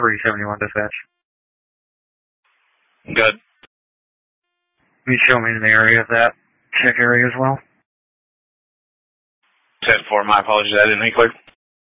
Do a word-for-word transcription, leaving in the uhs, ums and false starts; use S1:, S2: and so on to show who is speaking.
S1: three seventy-one dispatch.
S2: Good.
S1: Can you show me in the area of that check area as well?
S2: ten four, my apologies, I didn't make clear.